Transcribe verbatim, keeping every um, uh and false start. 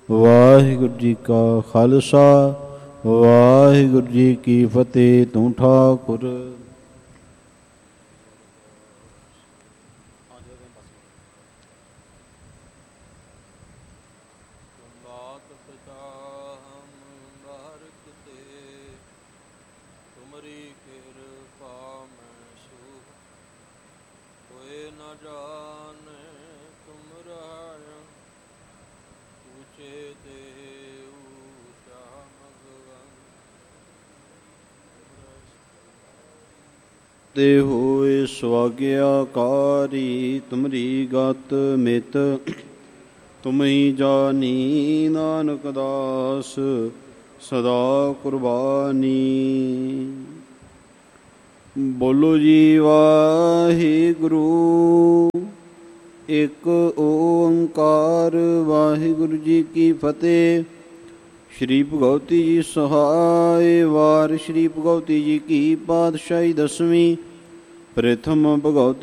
ਵਾਹਿਗੁਰੂ ਜੀ ਕਾ ਖਾਲਸਾ ਵਾਹਿਗੁਰੂ ਜੀ ਕੀ ਫਤਿਹ। ਤੂੰ ਠਾਕੁਰ। ਤੇ ਹੋਏ ਸਵਾਗਿਆਕਾਰੀ ਤੁਮਰੀ ਗਤ ਮਿਤ ਤੁਮਹੀ ਜਾਨੀ ਨਾਨਕ ਦਾਸ ਸਦਾ ਕੁਰਬਾਨੀ। ਬੋਲੋ ਜੀ ਵਾਹਿਗੁਰੂ ਇੱਕ ਓੰਕਾਰ। ਵਾਹਿਗੁਰੂ ਜੀ ਕੀ ਫਤਿਹ। ਸ਼੍ਰੀ ਭਗਵਤੀ ਜੀ ਸਹਾਇ। ਵਾਰ ਸ਼੍ਰੀ ਭਗਵਤੀ ਜੀ ਕੀ ਪਾਤਸ਼ਾਹੀ ਦਸਵੀਂ। ਪ੍ਰਥਮ ਭਗਵਤੀ